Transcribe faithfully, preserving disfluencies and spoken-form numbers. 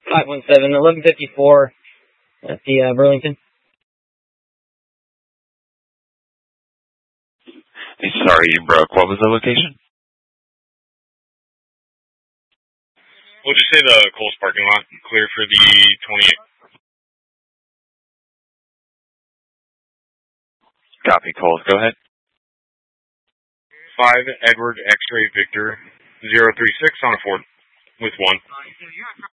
five one seven, eleven fifty-four at the uh, Burlington. Sorry, you broke. What was the location? We'll just say the Kohl's parking lot, clear for the twenty-eighth. Copy, Kohl's. Go ahead. five Edward X-ray Victor zero three six on a Ford with one.